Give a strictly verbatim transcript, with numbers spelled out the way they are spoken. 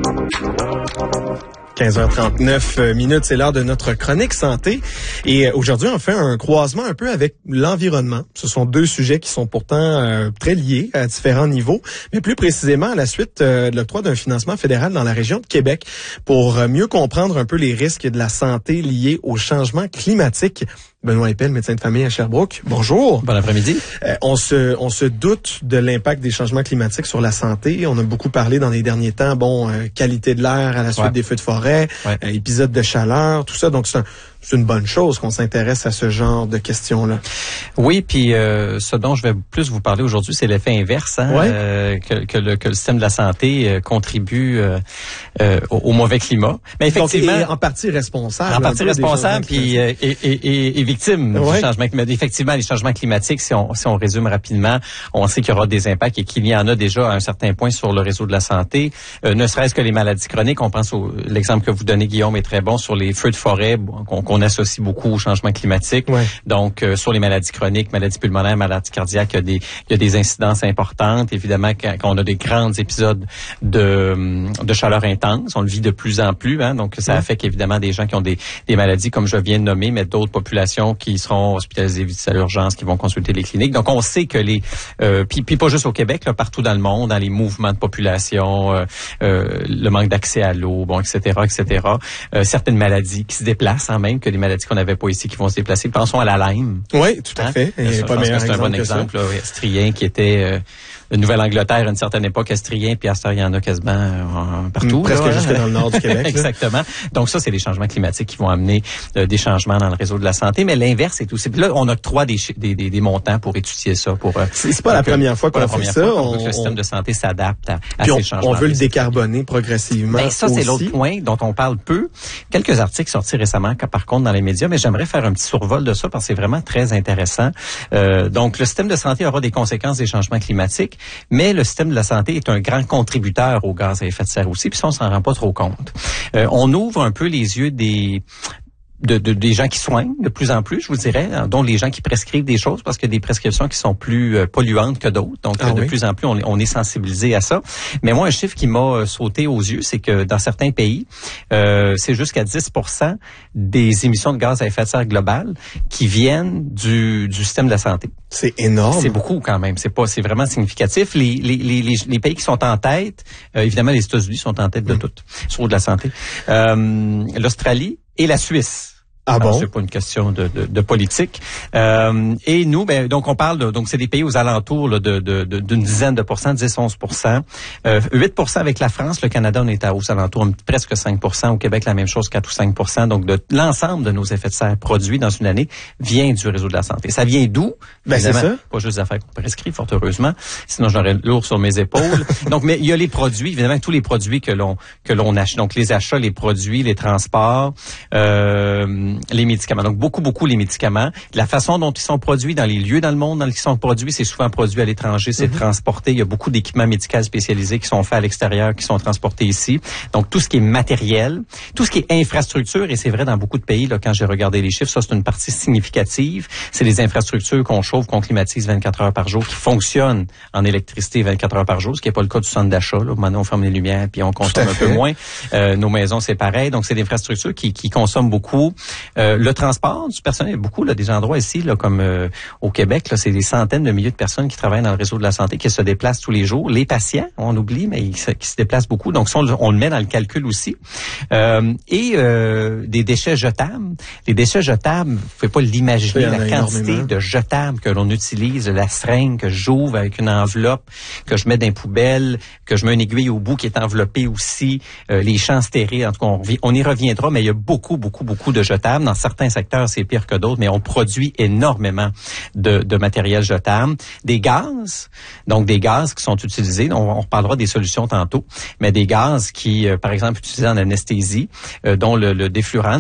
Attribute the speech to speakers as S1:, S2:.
S1: quinze heures trente-neuf minutes, c'est l'heure de notre chronique santé. Et aujourd'hui, on fait un croisement un peu avec l'environnement. Ce sont deux sujets qui sont pourtant euh, très liés à différents niveaux, mais plus précisément à la suite euh, de l'octroi d'un financement fédéral dans la région de Québec pour euh, mieux comprendre un peu les risques de la santé liés au changement climatique. Benoît Epel, médecin de famille à Sherbrooke. Bonjour.
S2: Bon après-midi.
S1: Euh, on se on se doute de l'impact des changements climatiques sur la santé. On a beaucoup parlé dans les derniers temps, bon, euh, qualité de l'air à la suite ouais. des feux de forêt, ouais. euh, épisodes de chaleur, tout ça. Donc c'est un, c'est une bonne chose qu'on s'intéresse à ce genre de questions-là.
S2: Oui, puis euh, ce dont je vais plus vous parler aujourd'hui, c'est l'effet inverse, hein, ouais. euh, que, que, le, que le système de la santé euh, contribue euh, euh, au, au mauvais climat.
S1: Mais effectivement, donc, en partie responsable.
S2: En partie responsable, puis euh, et, et, et, et victime ouais. du changement climatique. Effectivement, les changements climatiques, si on, si on résume rapidement, on sait qu'il y aura des impacts et qu'il y en a déjà à un certain point sur le réseau de la santé. Euh, ne serait-ce que les maladies chroniques. On pense au l'exemple que vous donnez, Guillaume, est très bon sur les feux de forêt qu'on, qu'on associe beaucoup au changement climatique. Ouais. Donc, euh, sur les maladies chroniques, maladies pulmonaires, maladies cardiaques, il y a des, il y a des incidences importantes. Évidemment, quand, quand on a des grands épisodes de, de chaleur intense, on le vit de plus en plus. Hein, donc, ça ouais. affecte évidemment des gens qui ont des, des maladies, comme je viens de nommer, mais d'autres populations qui seront hospitalisées vite à l'urgence, qui vont consulter les cliniques. Donc, on sait que les... Euh, puis, puis pas juste au Québec, là, partout dans le monde, dans les mouvements de population, euh, euh, le manque d'accès à l'eau, bon, et cetera, et cetera. Euh, certaines maladies qui se déplacent, hein, même que des maladies qu'on n'avait pas ici qui vont se déplacer. Pensons à la Lyme.
S1: Oui, tout à hein? fait.
S2: Et je pas pense que c'est un bon exemple, là, estrien qui était euh, de Nouvelle-Angleterre à une certaine époque, estrien, puis à ce temps, il y en a quasiment euh, partout.
S1: Presque
S2: là,
S1: jusque dans le nord du Québec.
S2: Exactement. Donc ça, c'est les changements climatiques qui vont amener euh, des changements dans le réseau de la santé. Mais l'inverse est aussi. Puis là, on octroie des, des, des, des montants pour étudier ça. Pour euh,
S1: C'est, c'est pas la première fois qu'on fait ça.
S2: On veut que le système de santé s'adapte à, à
S1: ces
S2: on, changements.
S1: On veut le décarboner progressivement.
S2: Ben, ça,
S1: aussi.
S2: C'est l'autre point dont on parle peu. Quelques articles sortis récemment, par contre, dans les médias, mais j'aimerais faire un petit survol de ça parce que c'est vraiment très intéressant. Euh, donc, le système de santé aura des conséquences des changements climatiques, mais le système de la santé est un grand contributeur aux gaz à effet de serre aussi, puis ça, on s'en rend pas trop compte. Euh, on ouvre un peu les yeux des... De, de, des gens qui soignent de plus en plus, je vous dirais, dont les gens qui prescrivent des choses, parce qu'il y a des prescriptions qui sont plus euh, polluantes que d'autres. Donc, ah, de oui. plus en plus, on, on est sensibilisé à ça. Mais moi, un chiffre qui m'a sauté aux yeux, c'est que dans certains pays, euh, c'est jusqu'à dix pour cent des émissions de gaz à effet de serre globales qui viennent du, du système de la santé.
S1: C'est énorme.
S2: C'est beaucoup quand même. C'est pas, c'est vraiment significatif. Les, les, les, les, les pays qui sont en tête, euh, évidemment, les États-Unis sont en tête de mmh. tout, sur de la santé. Euh, L'Australie et la Suisse.
S1: Ah bon?
S2: Alors, c'est pas une question de, de, de politique. Euh, et nous, ben donc on parle de, donc c'est des pays aux alentours là, de, de, de d'une dizaine de pourcents, dix à onze pour cent. Euh, huit pour cent avec la France, le Canada, on est à aux alentours presque cinq pour cent. Au Québec, la même chose, quatre ou cinq pour cent. Donc de l'ensemble de nos effets de serre produits dans une année vient du réseau de la santé. Ça vient d'où?
S1: Ben c'est ça.
S2: Pas juste des affaires qu'on prescrit, fort heureusement. Sinon, j'aurais lourd sur mes épaules. Donc, mais il y a les produits, évidemment, tous les produits que l'on que l'on achète. Donc les achats, les produits, les transports, euh, les médicaments. Donc, beaucoup, beaucoup les médicaments. La façon dont ils sont produits dans les lieux dans le monde dans lesquels ils sont produits, c'est souvent produit à l'étranger, c'est mm-hmm. transporté. Il y a beaucoup d'équipements médicaux spécialisés qui sont faits à l'extérieur, qui sont transportés ici. Donc, tout ce qui est matériel, tout ce qui est infrastructure, et c'est vrai dans beaucoup de pays, là, quand j'ai regardé les chiffres, ça, c'est une partie significative. C'est les infrastructures qu'on chauffe, qu'on climatise vingt-quatre heures par jour, qui fonctionnent en électricité vingt-quatre heures par jour, ce qui n'est pas le cas du centre d'achat. Là. Maintenant, on ferme les lumières puis on consomme un peu moins. Euh, nos maisons, c'est pareil. Donc, c'est des infrastructures qui, qui consomment beaucoup. Euh, le transport du personnel, il y a beaucoup là, des endroits ici, là, comme euh, au Québec, là, c'est des centaines de milliers de personnes qui travaillent dans le réseau de la santé, qui se déplacent tous les jours. Les patients, on oublie, mais ils se, qui se déplacent beaucoup. Donc, ça, on, on le met dans le calcul aussi. Euh, et euh, des déchets jetables. Les déchets jetables, vous pouvez pas l'imaginer, la quantité de jetables que l'on utilise, la seringue que j'ouvre avec une enveloppe, que je mets dans une poubelle, que je mets une aiguille au bout qui est enveloppée aussi, euh, les champs stériles. En tout cas, on, on y reviendra, mais il y a beaucoup, beaucoup, beaucoup de jetables. Dans certains secteurs, c'est pire que d'autres, mais on produit énormément de, de matériel jetable. Des gaz, donc des gaz qui sont utilisés, on, on reparlera des solutions tantôt, mais des gaz qui, euh, par exemple, utilisés en anesthésie, euh, dont le, le déflurane,